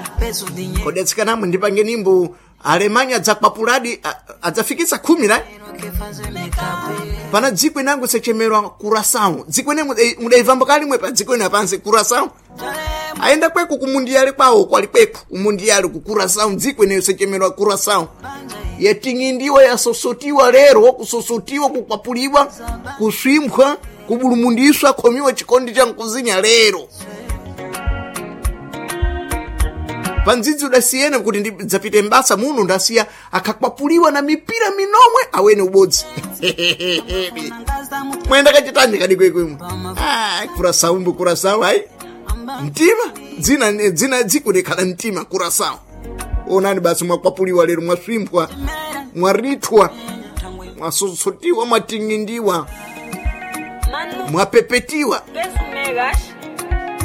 kodetsikana mundipange nimbo Alemanya dzakpapuladi adzafikisa 10 la pana dziko nangu sechemerwa Curaçao dziko ne mudaivamba kali mwe pa dziko ne pansi Curaçao aenda kweku kumundiali kwawo kwali kweku kumundiali ku Curaçao dziko ne sechemerwa Curaçao yatingindiwa yasosotiwa lero kusosotiwa kukwapuliwa kuswimkhwa kubulumundiswa khomiwa chikondi cha nkuzinya lero panzizi udasiyene kuti ndidzapite mbasa muno ndasiya akakwapuliwa na mipira minomwe awene ubodzi mwenda kachitani kadi kwekwe Curaçao hai mtima dzina dziko lekhala mtima Curaçao onani basi mwakwapuliwa lero mwaswimpwa mwaritwa mwasosotiwa mwatingindiwa mwapepetiwa